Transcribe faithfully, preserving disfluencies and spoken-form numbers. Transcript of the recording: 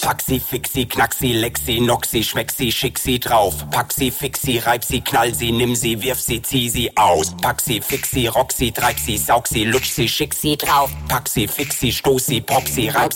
Pack sie, fix sie, knack sie, leck sie, knock sie, schmeck sie, schick sie drauf. Pack sie, fix sie, reib sie, knall sie, nimm sie, wirf sie, zieh sie aus. Pack sie, fix sie, rock sie, treib sie, saug sie, lutsch sie, schick sie drauf. Pack sie, fix sie, stoß sie, pop sie, reib